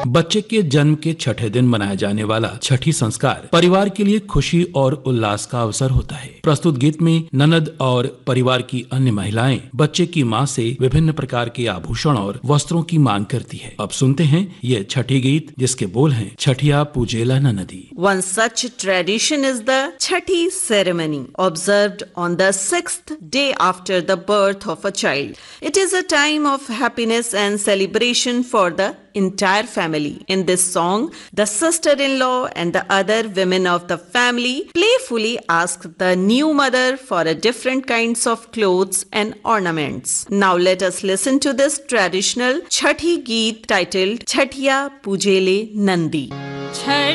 बच्चे के जन्म के छठे दिन मनाया जाने वाला छठी संस्कार परिवार के लिए खुशी और उल्लास का अवसर होता है। प्रस्तुत गीत में ननद और परिवार की अन्य महिलाएं बच्चे की मां से विभिन्न प्रकार के आभूषण और वस्त्रों की मांग करती है। अब सुनते हैं ये छठी गीत जिसके बोल हैं, छठिया पूजेला ननदी। One such tradition is the Chhathi ceremony, observed on the 6th day after the birth of a child. It is a time of happiness and celebration for the entire family. In this song, the sister-in-law and the other women of the family playfully ask the new mother for a different kinds of clothes and ornaments. Now let us listen to this traditional Chhathi Geet titled Chhatiya Pujele Nandi.